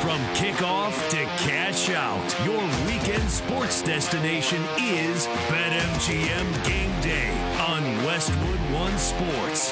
From kickoff to cash out, your weekend sports destination is BetMGM Game Day on Westwood One Sports.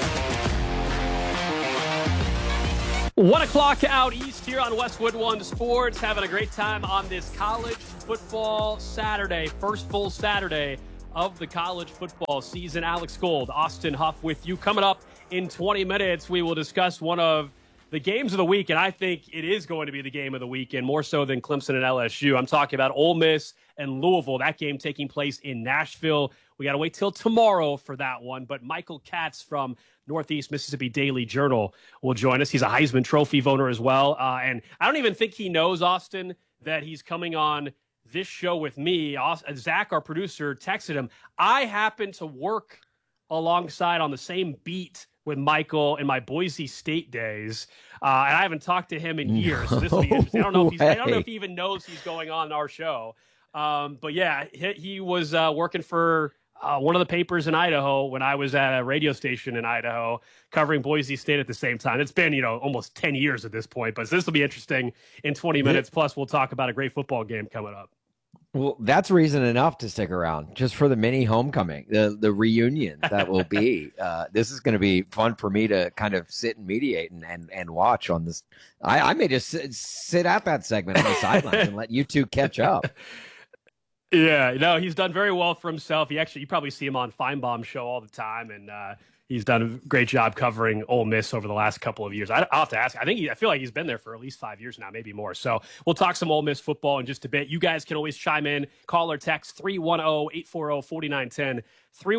1 o'clock out east here on Westwood One Sports. Having a great time on this college football Saturday, first full Saturday of the college football season. Alex Gold, Austin Huff with you. Coming up in 20 minutes, we will discuss one of the games of the week, and I think it is going to be the game of the weekend, more so than Clemson and LSU. I'm talking about Ole Miss and Louisville, that game taking place in Nashville. We got to wait till tomorrow for that one, but Michael Katz from Northeast Mississippi Daily Journal will join us. He's a Heisman Trophy voter as well, and I don't even think he knows, Austin, that he's coming on this show with me. Zach, our producer, texted him. I happen to work alongside on the same beat with Michael in my Boise State days, and I haven't talked to him in years. So this will be interesting. I don't know if he even knows he's going on our show. But yeah, he was working for one of the papers in Idaho when I was at a radio station in Idaho covering Boise State at the same time. It's been, almost 10 years at this point, but this will be interesting in 20 minutes. Plus, we'll talk about a great football game coming up. Well, that's reason enough to stick around just for the mini homecoming, the reunion that will be. This is going to be fun for me to kind of sit and mediate and watch on this. I may just sit at that segment on the sidelines and let you two catch up. Yeah, no, he's done very well for himself. You probably see him on Feinbaum's show all the time, and he's done a great job covering Ole Miss over the last couple of years. I'll have to ask. I feel like he's been there for at least 5 years now, maybe more. So we'll talk some Ole Miss football in just a bit. You guys can always chime in. Call or text 310-840-4910.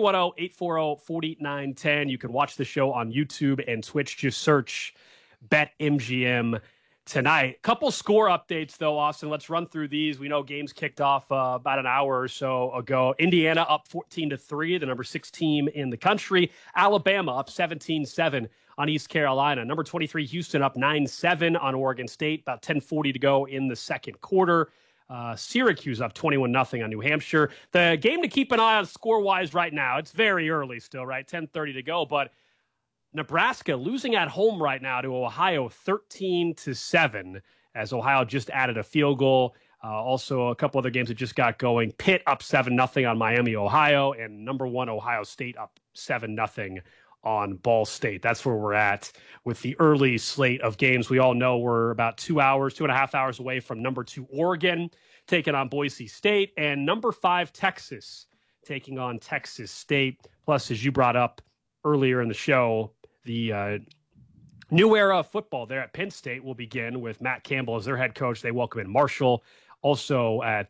310-840-4910. You can watch the show on YouTube and Twitch. Just search BetMGM tonight. Couple score updates, though, Austin. Let's run through these. We know games kicked off about an hour or so ago. Indiana up 14-3, the number 6 team in the country. Alabama up 17-7 on East Carolina. Number 23, Houston up 9-7 on Oregon State. About 10:40 to go in the second quarter. Syracuse up 21-0 on New Hampshire. The game to keep an eye on score-wise right now, it's very early still, right? 10:30 to go, but Nebraska losing at home right now to Ohio 13-7 as Ohio just added a field goal. Also, a couple other games that just got going. Pitt up 7-0 on Miami, Ohio, and number 1 Ohio State up 7-0 on Ball State. That's where we're at with the early slate of games. We all know we're about 2.5 hours away from number 2 Oregon taking on Boise State, and number 5 Texas taking on Texas State. Plus, as you brought up earlier in the show, the new era of football there at Penn State will begin with Matt Campbell as their head coach. They welcome in Marshall also at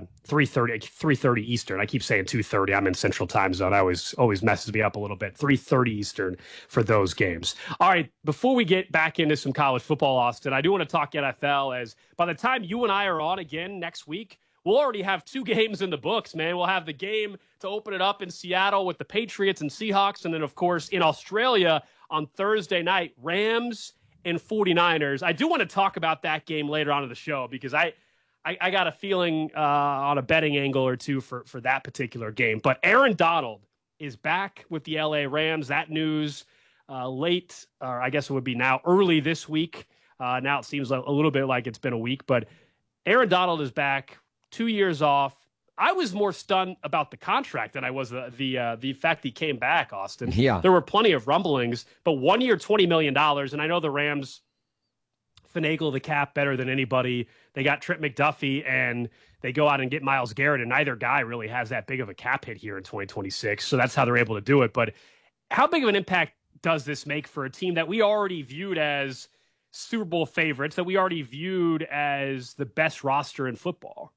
3:30 Eastern. I keep saying 2:30. I'm in Central Time Zone. I always messes me up a little bit. 3:30 Eastern for those games. All right, before we get back into some college football, Austin, I do want to talk NFL, as by the time you and I are on again next week, we'll already have 2 games in the books, man. We'll have the game to open it up in Seattle with the Patriots and Seahawks, and then, of course, in Australia on Thursday night, Rams and 49ers. I do want to talk about that game later on in the show because I got a feeling on a betting angle or two for that particular game. But Aaron Donald is back with the LA Rams. That news late, or I guess it would be now early this week. Now it seems a little bit like it's been a week, but Aaron Donald is back, 2 years off. I was more stunned about the contract than I was the fact he came back, Austin. Yeah. There were plenty of rumblings, but 1 year, $20 million. And I know the Rams finagle the cap better than anybody. They got Trent McDuffie, and they go out and get Myles Garrett, and neither guy really has that big of a cap hit here in 2026. So that's how they're able to do it. But how big of an impact does this make for a team that we already viewed as Super Bowl favorites, that we already viewed as the best roster in football?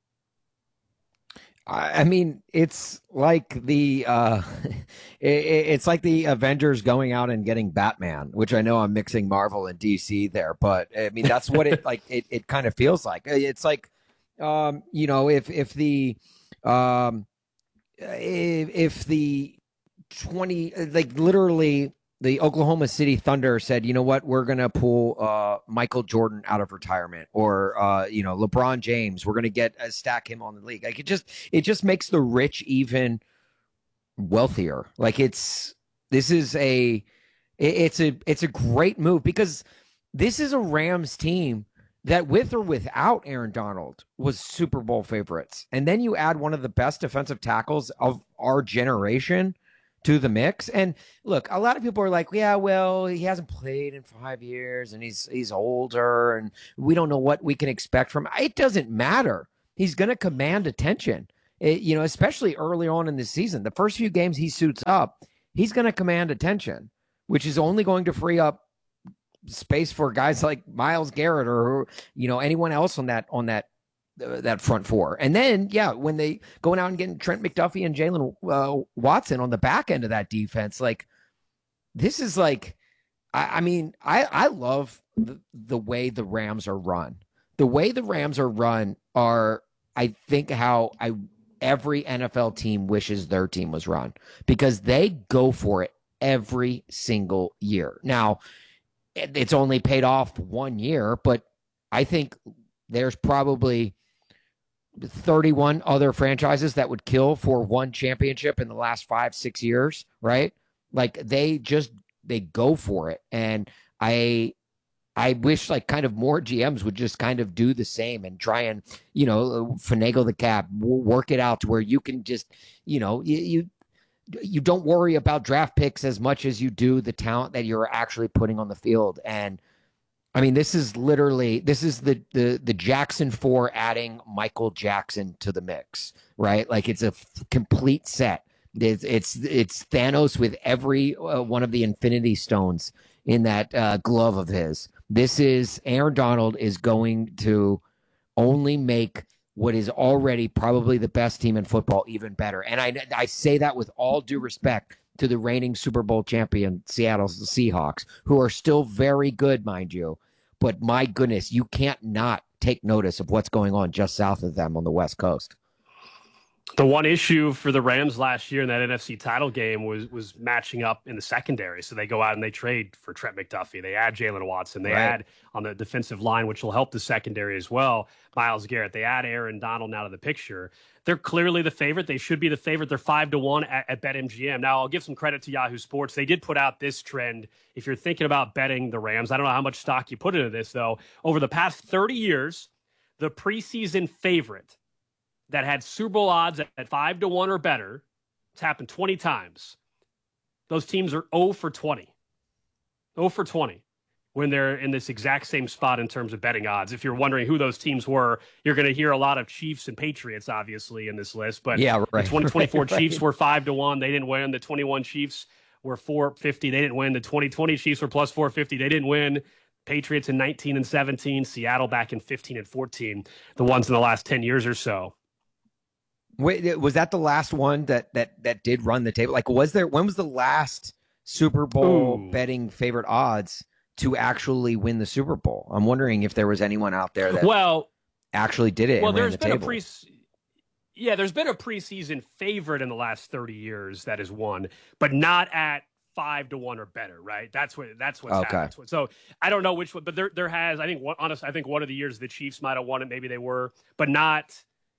I mean, it's like the it's like the Avengers going out and getting Batman, which I know I'm mixing Marvel and DC there, but I mean that's what it like. It kind of feels like it's like if the 20 like literally the Oklahoma City Thunder said, you know what, we're going to pull Michael Jordan out of retirement, or LeBron James, we're going to stack him on the league. Like it just makes the rich even wealthier. Like it's a great move, because this is a Rams team that with or without Aaron Donald was Super Bowl favorites. And then you add one of the best defensive tackles of our generation to the mix. And look, a lot of people are like, yeah, well, he hasn't played in 5 years and he's older and we don't know what we can expect from him. It doesn't matter. He's going to command attention, especially early on in the season. The first few games he suits up, he's going to command attention, which is only going to free up space for guys like Myles Garrett or anyone else on that front four. And then when they going out and getting Trent McDuffie and Jalen Watson on the back end of that defense, like this is like I love the way the Rams are run. The way the Rams are run are, I think, how every NFL team wishes their team was run, because they go for it every single year. Now, it's only paid off 1 year, but I think there's probably 31 other franchises that would kill for one championship in the last 5-6 years, right? Like they go for it. And I wish like kind of more GMs would just kind of do the same and try and, finagle the cap, work it out to where you can just, you don't worry about draft picks as much as you do the talent that you're actually putting on the field. And I mean, this is the Jackson 4 adding Michael Jackson to the mix, right? Like it's a complete set. It's Thanos with every one of the Infinity Stones in that glove of his. This is Aaron Donald is going to only make what is already probably the best team in football even better. And I say that with all due respect to the reigning Super Bowl champion Seattle Seahawks, who are still very good, mind you. But my goodness, you can't not take notice of what's going on just south of them on the West Coast. The one issue for the Rams last year in that NFC title game was matching up in the secondary. So they go out and they trade for Trent McDuffie. They add Jalen Watson. They add on the defensive line, which will help the secondary as well, Myles Garrett. They add Aaron Donald now to the picture. They're clearly the favorite. They should be the favorite. They're 5-1 at BetMGM. Now, I'll give some credit to Yahoo Sports. They did put out this trend. If you're thinking about betting the Rams, I don't know how much stock you put into this, though. Over the past 30 years, the preseason favorite that had Super Bowl odds at 5-1 or better, it's happened 20 times. Those teams are 0 for 20. 0 for 20 when they're in this exact same spot in terms of betting odds. If you're wondering who those teams were, you're going to hear a lot of Chiefs and Patriots, obviously, in this list. But the 2024 Chiefs were 5-1. They didn't win. The 21 Chiefs were 450. They didn't win. The 2020 Chiefs were plus 450. They didn't win. Patriots in 19 and 17. Seattle back in 15 and 14. The ones in the last 10 years or so. Wait, was that the last one that did run the table? Like, when was the last Super Bowl betting favorite odds to actually win the Super Bowl? I'm wondering if there was anyone out there that actually did it and ran the table. There's been a preseason favorite in the last 30 years that has won, but not at 5-1 or better, right? That's what's happened. So I don't know which one, but there has, I think one of the years the Chiefs might have won it, maybe they were, but not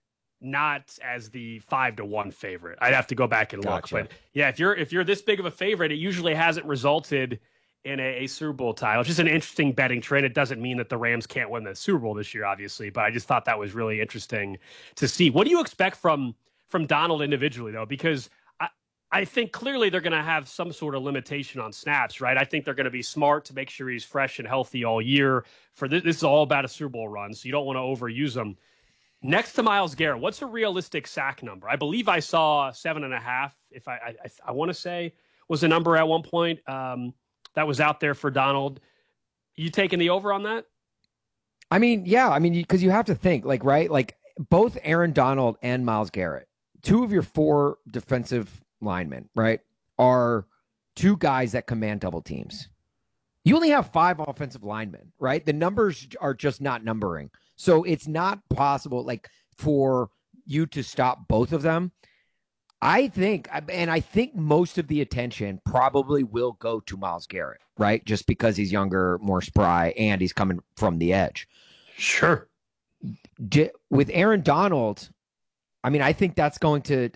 as the 5-1 favorite. I'd have to go back and look. But yeah, if you're this big of a favorite, it usually hasn't resulted in a Super Bowl title. It's just an interesting betting trend. It doesn't mean that the Rams can't win the Super Bowl this year, obviously, but I just thought that was really interesting to see. What do you expect from Donald individually, though? Because I think clearly they're going to have some sort of limitation on snaps, right? I think they're going to be smart to make sure he's fresh and healthy all year. For this is all about a Super Bowl run, so you don't want to overuse him. Next to Myles Garrett, what's a realistic sack number? I believe I saw 7.5. If I want to say was the number at one point that was out there for Donald. You taking the over on that? I mean, yeah. I mean, because you have to think, like, right, like both Aaron Donald and Myles Garrett, two of your four defensive linemen, right, are two guys that command double teams. You only have 5 offensive linemen, right? The numbers are just not numbering. So it's not possible, like, for you to stop both of them. I think most of the attention probably will go to Myles Garrett, right? Just because he's younger, more spry, and he's coming from the edge. Sure. With Aaron Donald, I mean, I think it's going to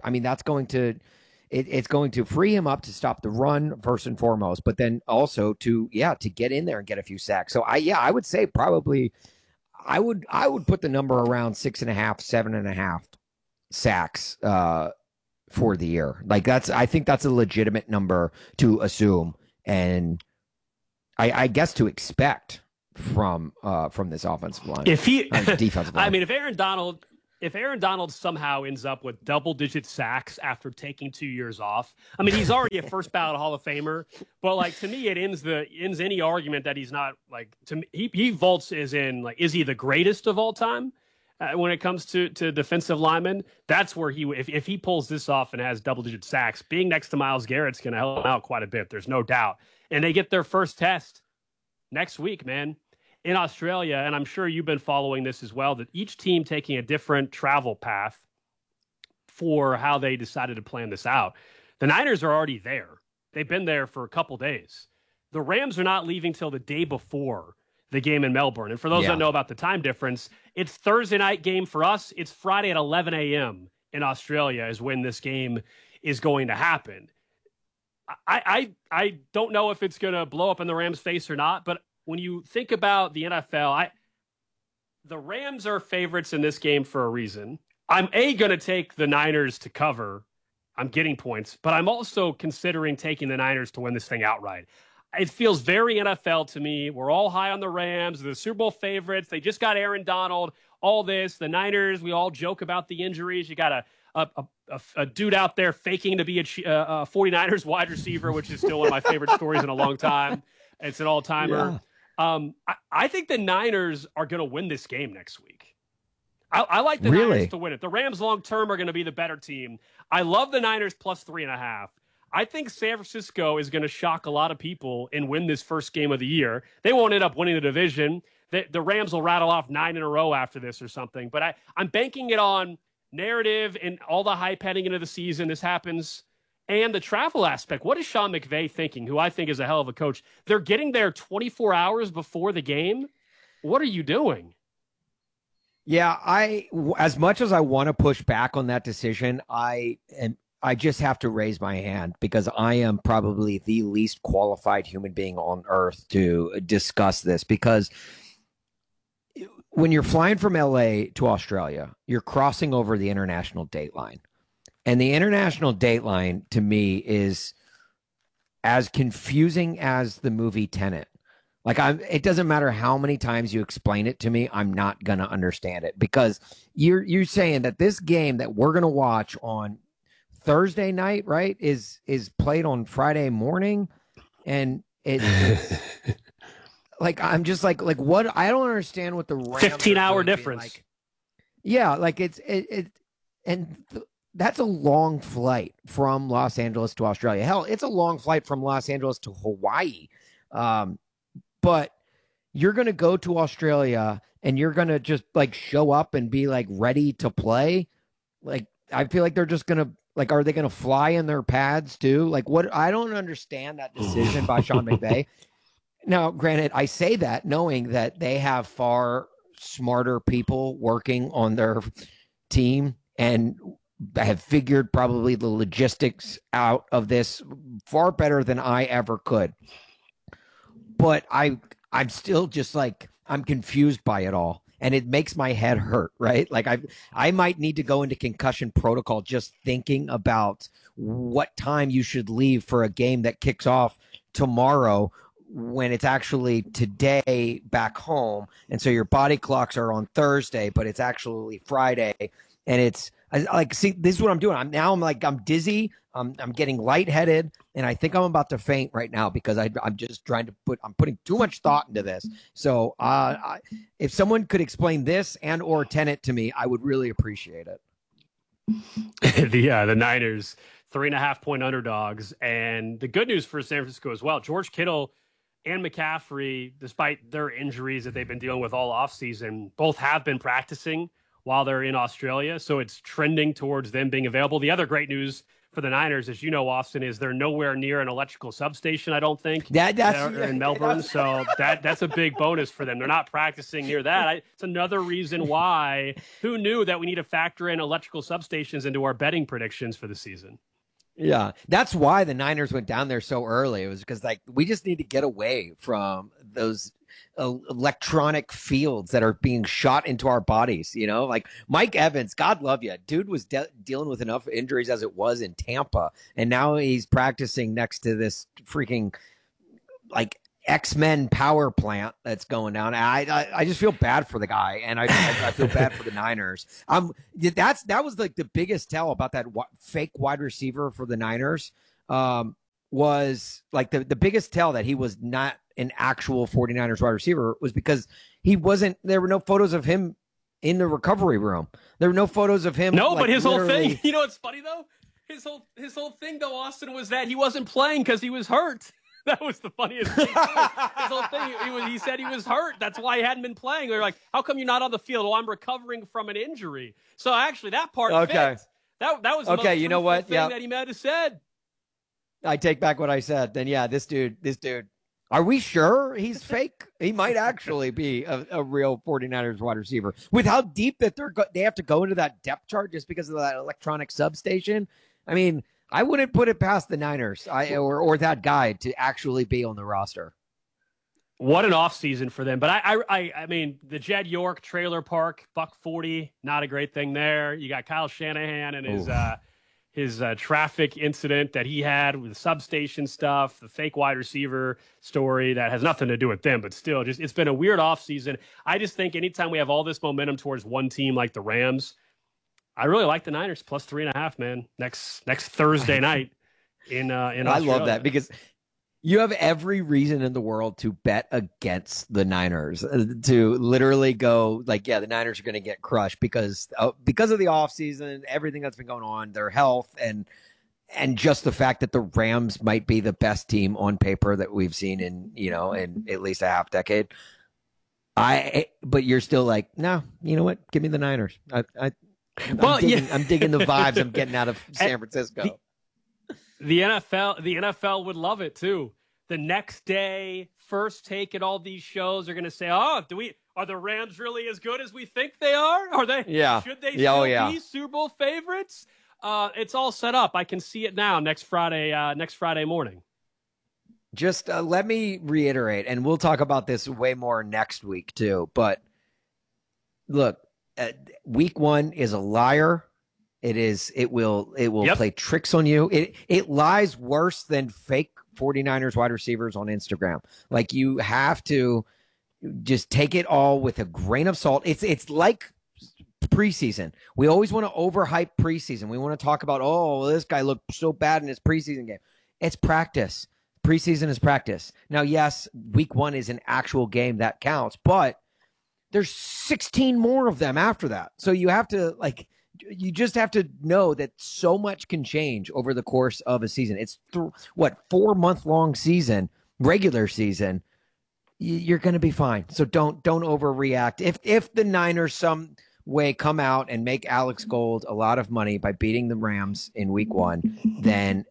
free him up to stop the run first and foremost, but then also to get in there and get a few sacks. So I would say probably I would put the number around 6.5, 7.5 sacks for the year. Like I think that's a legitimate number to assume, and I guess to expect from this offensive line. If he, defensive line. I mean, if Aaron Donald somehow ends up with double-digit sacks after taking 2 years off, I mean, he's already a first ballot Hall of Famer. But like to me, it ends any argument that he's not like. To me, he vaults as in like, is he the greatest of all time when it comes to defensive linemen? That's where if he pulls this off and has double-digit sacks, being next to Myles Garrett's going to help him out quite a bit. There's no doubt. And they get their first test next week, man, in Australia, and I'm sure you've been following this as well, that each team taking a different travel path for how they decided to plan this out. The Niners are already there. They've been there for a couple days. The Rams are not leaving till the day before the game in Melbourne. And for those that know about the time difference, it's Thursday night game for us. It's Friday at 11 a.m. in Australia is when this game is going to happen. I don't know if it's going to blow up in the Rams' face or not, but when you think about the NFL, the Rams are favorites in this game for a reason. I'm going to take the Niners to cover. I'm getting points, but I'm also considering taking the Niners to win this thing outright. It feels very NFL to me. We're all high on the Rams, the Super Bowl favorites. They just got Aaron Donald, all this. The Niners, we all joke about the injuries. You got a dude out there faking to be a 49ers wide receiver, which is still one of my favorite stories in a long time. It's an all-timer. Yeah. I think the Niners are going to win this game next week. I like the Niners to win it. The Rams long-term are going to be the better team. I love the Niners plus 3.5. I think San Francisco is going to shock a lot of people and win this first game of the year. They won't end up winning the division. The Rams will rattle off 9 in a row after this or something. But I'm banking it on narrative and all the hype heading into the season. This happens. And the travel aspect. What is Sean McVay thinking, who I think is a hell of a coach? They're getting there 24 hours before the game. What are you doing? Yeah, as much as I want to push back on that decision, I just have to raise my hand because I am probably the least qualified human being on earth to discuss this, because when you're flying from LA to Australia, you're crossing over the international date line. And the international date line to me is as confusing as the movie Tenet. Like it doesn't matter how many times you explain it to me, I'm not going to understand it, because you're saying that this game that we're going to watch on Thursday night, right, is played on Friday morning, and it's like I'm just like what? I don't understand what the Rams 15-hour difference. Like, yeah, like that's a long flight from Los Angeles to Australia. Hell, it's a long flight from Los Angeles to Hawaii. But you're going to go to Australia and you're going to just like show up and be like ready to play. Like, I feel like they're just going to like, are they going to fly in their pads too? Like what? I don't understand that decision by Sean McVay. Now, granted, I say that knowing that they have far smarter people working on their team and have figured probably the logistics out of this far better than I ever could. But I'm still just like, I'm confused by it all. And it makes my head hurt, right? Like I might need to go into concussion protocol just thinking about what time you should leave for a game that kicks off tomorrow when it's actually today back home. And so your body clocks are on Thursday, but it's actually Friday. And it's like, see, this is what I'm doing. I'm dizzy. I'm getting lightheaded, and I think I'm about to faint right now because I'm just trying to I'm putting too much thought into this. So if someone could explain this and or Tenet to me, I would really appreciate it. The Niners 3.5-point underdogs, and the good news for San Francisco as well, George Kittle and McCaffrey, despite their injuries that they've been dealing with all offseason, both have been practicing while they're in Australia. So it's trending towards them being available. The other great news for the Niners, as you know, Austin, is they're nowhere near an electrical substation, I don't think, in Melbourne. So that's a big bonus for them. They're not practicing near that. It's another reason why, who knew that we need to factor in electrical substations into our betting predictions for the season. Yeah, that's why the Niners went down there so early. It was because like we just need to get away from those electronic fields that are being shot into our bodies. Like Mike Evans, God love you, dude was dealing with enough injuries as it was in Tampa, and now he's practicing next to this freaking like X-Men power plant that's going down. I just feel bad for the guy, and I feel bad for the Niners. That was like the biggest tell about that fake wide receiver for the Niners. Was like the biggest tell that he was not an actual 49ers wide receiver was because there were no photos of him in the recovery room. There were no photos of him. No, but his whole thing, what's funny though? His whole thing though, Austin, was that he wasn't playing because he was hurt. That was the funniest thing. His whole thing, he said he was hurt. That's why he hadn't been playing. They're like, how come you're not on the field? Oh, I'm recovering from an injury. So actually, that part fits. That was the most you know what? thing that he might have said. I take back what I said. Then yeah, this dude. Are we sure he's fake? He might actually be a real 49ers wide receiver. With how deep that they have to go into that depth chart just because of that electronic substation. I mean, I wouldn't put it past the Niners or that guy to actually be on the roster. What an offseason for them. But I mean, the Jed York trailer park, $140, not a great thing there. You got Kyle Shanahan and his traffic incident that he had with the substation stuff, the fake wide receiver story that has nothing to do with them, but still, it's been a weird offseason. I just think anytime we have all this momentum towards one team like the Rams, I really like the Niners plus 3.5, man. Next Thursday night in Australia. I love that because you have every reason in the world to bet against the Niners, to literally go like, yeah, the Niners are going to get crushed because of the offseason, everything that's been going on, their health, and just the fact that the Rams might be the best team on paper that we've seen in at least a half decade. But you're still like, no, you know what? Give me the Niners. I'm digging the vibes I'm getting out of San Francisco. The NFL would love it too. The next day, First Take and all these shows are going to say, "Oh, are the Rams really as good as we think they are? Are they? Yeah. Should they still be Super Bowl favorites?" It's all set up. I can see it now. Next Friday morning. Just let me reiterate, and we'll talk about this way more next week too. But look. Week 1 is a liar. It will play tricks on you. It lies worse than fake 49ers wide receivers on Instagram. Like, you have to just take it all with a grain of salt. It's like preseason. We always want to overhype preseason. We want to talk about, this guy looked so bad in his preseason game. It's practice. Preseason is practice. Now, yes, week 1 is an actual game that counts, but there's 16 more of them after that. So you have to you just have to know that so much can change over the course of a season. It's 4-month-long season, regular season. You're going to be fine. So don't overreact. If the Niners some way come out and make Alex Gold a lot of money by beating the Rams in week 1, then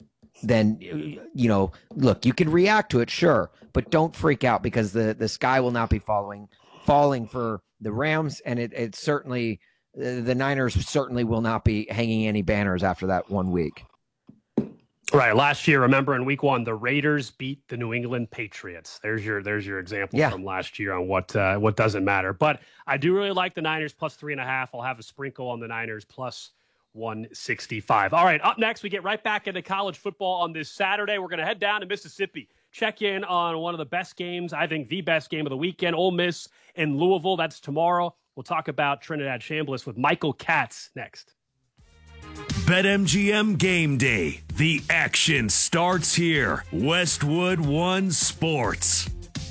look, you can react to it, sure, but don't freak out because the sky will not be falling for the Rams, and it certainly the Niners certainly will not be hanging any banners after that 1 week. Right. Last year, remember in week 1, the Raiders beat the New England Patriots. There's your example from last year on what doesn't matter. But I do really like the Niners plus 3.5. I'll have a sprinkle on the Niners plus 165. All right. Up next, we get right back into college football on this Saturday. We're going to head down to Mississippi. Check in on one of the best games, I think the best game of the weekend, Ole Miss and Louisville. That's tomorrow. We'll talk about Trinidad Chambliss with Michael Katz next. BetMGM Game Day. The action starts here. Westwood One Sports.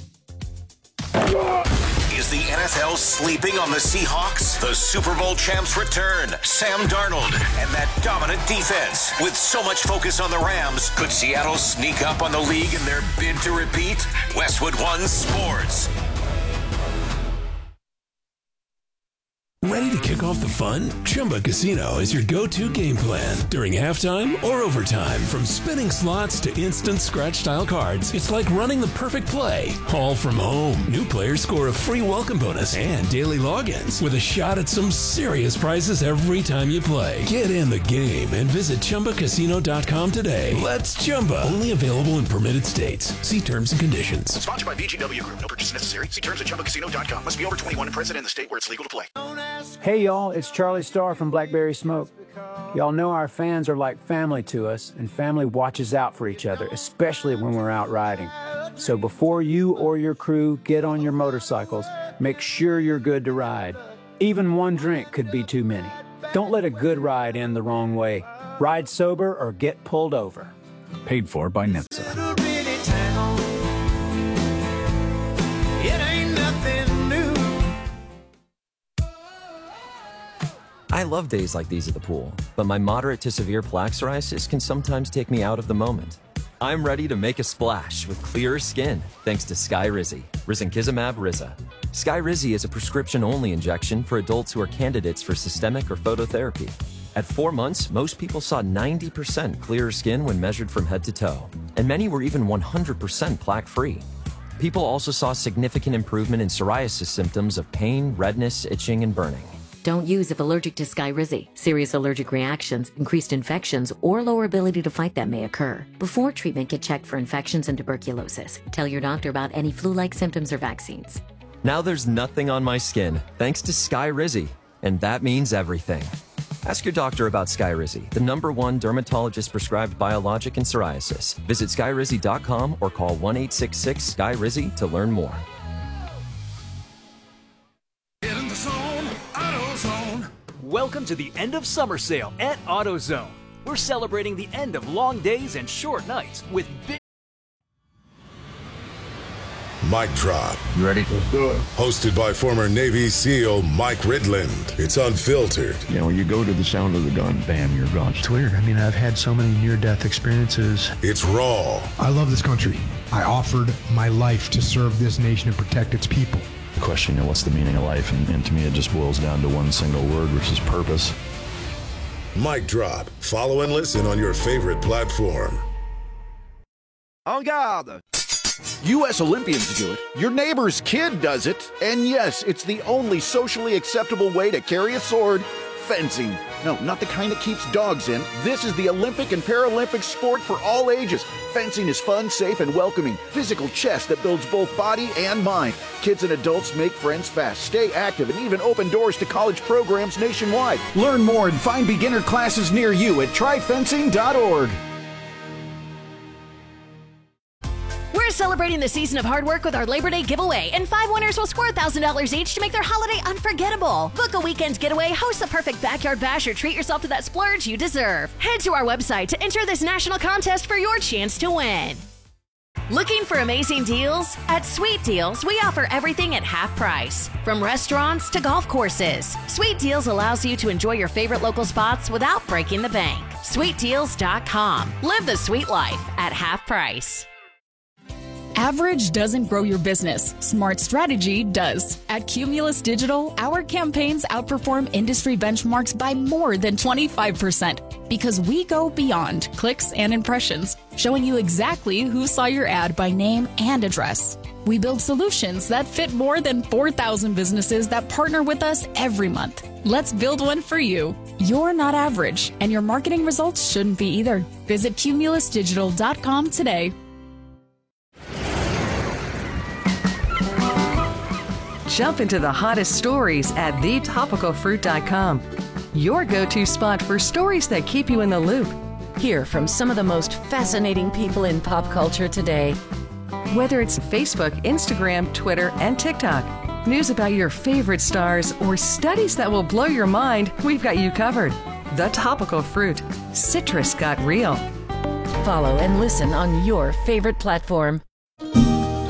Is the NFL sleeping on the Seahawks? The Super Bowl champs return. Sam Darnold and that dominant defense. With so much focus on the Rams, could Seattle sneak up on the league in their bid to repeat? Westwood One Sports. Ready to kick off the fun? Chumba Casino is your go-to game plan. During halftime or overtime, from spinning slots to instant scratch-style cards, it's like running the perfect play, all from home. New players score a free welcome bonus and daily logins with a shot at some serious prizes every time you play. Get in the game and visit ChumbaCasino.com today. Let's Chumba. Only available in permitted states. See terms and conditions. Sponsored by VGW Group. No purchase necessary. See terms at ChumbaCasino.com. Must be over 21 and present in the state where it's legal to play. Hey y'all, it's Charlie Starr from Blackberry Smoke. Y'all know our fans are like family to us, and family watches out for each other, especially when we're out riding. So before you or your crew get on your motorcycles, make sure you're good to ride. Even one drink could be too many. Don't let a good ride end the wrong way. Ride sober or get pulled over. Paid for by NHTSA. I love days like these at the pool, but my moderate to severe plaque psoriasis can sometimes take me out of the moment. I'm ready to make a splash with clearer skin thanks to Skyrizi, risankizumab Riza. Skyrizi is a prescription-only injection for adults who are candidates for systemic or phototherapy. At 4 months, most people saw 90% clearer skin when measured from head to toe, and many were even 100% plaque-free. People also saw significant improvement in psoriasis symptoms of pain, redness, itching, and burning. Don't use if allergic to Skyrizi. Serious allergic reactions, increased infections, or lower ability to fight them may occur. Before treatment, get checked for infections and tuberculosis. Tell your doctor about any flu-like symptoms or vaccines. Now there's nothing on my skin thanks to Skyrizi, and that means everything. Ask your doctor about Skyrizi, the #1 dermatologist-prescribed biologic in psoriasis. Visit Skyrizi.com or call 1-866-SKYRIZI to learn more. Welcome to the end of summer sale at AutoZone. We're celebrating the end of long days and short nights with big... Mic Drop. You ready? Let's do it. Hosted by former Navy SEAL Mike Ridland. It's unfiltered. You know, when you go to the sound of the gun, bam, you're gone. It's weird. I mean, I've had so many near-death experiences. It's raw. I love this country. I offered my life to serve this nation and protect its people. The question, what's the meaning of life? And to me, it just boils down to one single word, which is purpose. Mic Drop. Follow and listen on your favorite platform. En garde! U.S. Olympians do it, your neighbor's kid does it, and yes, it's the only socially acceptable way to carry a sword, fencing. No, not the kind that keeps dogs in. This is the Olympic and Paralympic sport for all ages. Fencing is fun, safe, and welcoming. Physical chess that builds both body and mind. Kids and adults make friends fast, stay active, and even open doors to college programs nationwide. Learn more and find beginner classes near you at tryfencing.org. We're celebrating the season of hard work with our Labor Day giveaway, and 5 winners will score $1,000 each to make their holiday unforgettable. Book a weekend getaway, host the perfect backyard bash, or treat yourself to that splurge you deserve. Head to our website to enter this national contest for your chance to win. Looking for amazing deals? At Sweet Deals, we offer everything at half price. From restaurants to golf courses, Sweet Deals allows you to enjoy your favorite local spots without breaking the bank. SweetDeals.com. Live the sweet life at half price. Average doesn't grow your business. Smart strategy does. At Cumulus Digital, our campaigns outperform industry benchmarks by more than 25% because we go beyond clicks and impressions, showing you exactly who saw your ad by name and address. We build solutions that fit more than 4,000 businesses that partner with us every month. Let's build one for you. You're not average, and your marketing results shouldn't be either. Visit cumulusdigital.com today. Jump into the hottest stories at thetopicalfruit.com. Your go-to spot for stories that keep you in the loop. Hear from some of the most fascinating people in pop culture today. Whether it's Facebook, Instagram, Twitter, and TikTok, news about your favorite stars, or studies that will blow your mind, we've got you covered. The Topical Fruit. Citrus got real. Follow and listen on your favorite platform.